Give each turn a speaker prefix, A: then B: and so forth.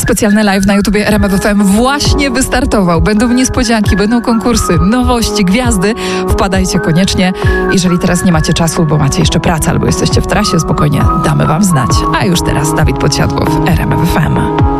A: Specjalny live na YouTubie RMF FM właśnie wystartował. Będą niespodzianki, będą konkursy, nowości, gwiazdy. Wpadajcie koniecznie. Jeżeli teraz nie macie czasu, bo macie jeszcze pracę albo jesteście w trasie, spokojnie damy wam znać. A już teraz Dawid Podsiadło w RMF FM.